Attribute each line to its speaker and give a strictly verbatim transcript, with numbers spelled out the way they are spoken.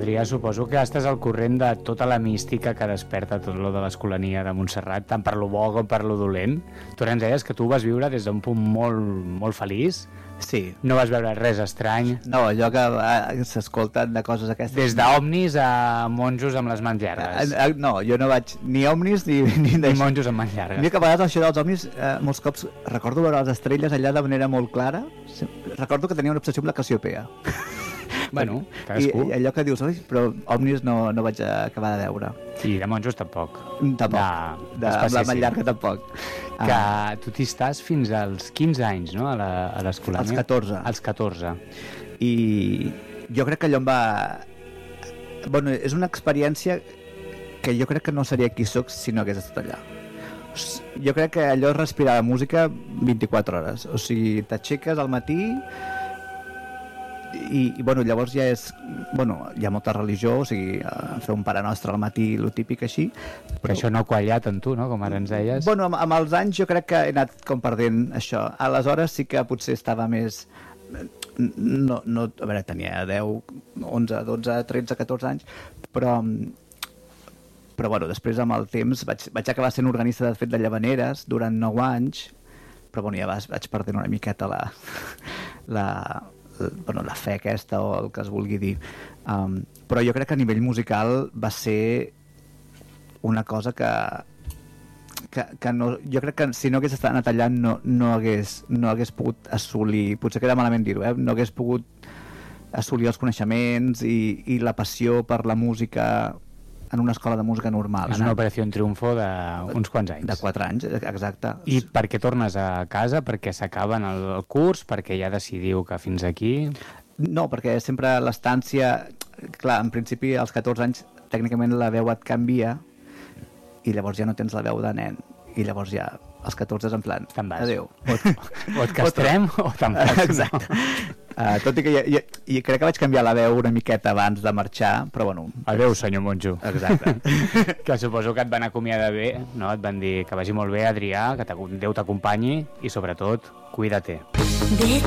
Speaker 1: Adrià, suposo que estàs al corrent de tota la mística que desperta tot lo de l'Escolania de Montserrat, tant per lo bo com per lo dolent. Tu ens deies que tu vas viure des d'un punt molt, molt feliç.
Speaker 2: Sí.
Speaker 1: No vas veure res estrany.
Speaker 2: No, allò que uh, s'escolten de coses aquestes...
Speaker 1: Des d'òmnis a monjos amb les mans llargues.
Speaker 2: Uh, uh, no, jo no vaig ni òmnis ni... Ni,
Speaker 1: ni monjos amb mans llargues.
Speaker 2: Mira que a vegades això dels òmnis, uh, molts cops recordo veure les estrelles allà de manera molt clara. Recordo que tenia una obsessió amb la Cassiopea.
Speaker 1: Bueno, cadascú.
Speaker 2: I allò que dius, oi, però òmnis no, no vaig acabar de veure.
Speaker 1: I de monjos tampoc.
Speaker 2: Tampoc. De, de, amb la mà llarga tampoc.
Speaker 1: Que ah. tu t'hi estàs fins als quinze anys, no?, a l'Escolania.
Speaker 2: Als catorze.
Speaker 1: Als catorze.
Speaker 2: I jo crec que allò em va... Bueno, és una experiència que jo crec que no seria qui soc si no hagués estat allà. Jo crec que allò és respirar la música vint-i-quatre hores. O sigui, t'aixeques al matí... I, i bueno, llavors ja és bueno, hi ha molta religió, o sigui fer un pare nostre al matí, lo típic així,
Speaker 1: però això no ha quallat en tu, no?, com ara ens deies.
Speaker 2: Bueno, amb, amb els anys jo crec que he anat com perdent això. Aleshores sí que potser estava més no, no, a veure, tenia deu, onze, dotze, tretze, catorze anys, però però bueno, després amb el temps vaig, vaig acabar sent organista de fet de llavaneres durant nou anys, però bueno, ja vas, vaig perdent una miqueta la la bueno, la fe aquesta o el que es vulgui dir, um, però jo crec que a nivell musical va ser una cosa que, que, que no, jo crec que si no hagués estat anat allà no, no, hagués, no hagués pogut assolir, potser queda malament dir-ho, eh? No hagués pogut assolir els coneixements i, i la passió per la música en una escola de música normal.
Speaker 1: És una operació en triomfo d'uns quants anys.
Speaker 2: De quatre anys, exacte.
Speaker 1: I per què tornes a casa? Perquè s'acaben el, el curs? Perquè ja decidiu que fins aquí?
Speaker 2: No, perquè sempre l'estància... Clar, en principi als catorze anys tècnicament la veu et canvia i llavors ja no tens la veu de nen. I llavors ja als catorze és en plan...
Speaker 1: Te'n vas.
Speaker 2: Adéu.
Speaker 1: O, o et castrem o, o te'n vas.
Speaker 2: Exacte. No? Uh, tot i que jo, jo, jo crec que vaig canviar la veu una miqueta abans de marxar, però bueno...
Speaker 1: Adéu, senyor monjo.
Speaker 2: Exacte.
Speaker 1: Que suposo que et van acomiadar bé, no? Et van dir que vagi molt bé, Adrià, que Déu t'acompanyi i sobretot, cuida-te.